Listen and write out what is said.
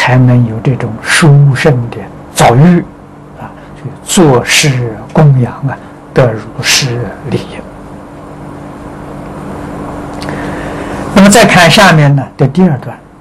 才能有这种殊胜的遭遇啊，做事供养啊，得如是利益。那么再看下面呢的第二段。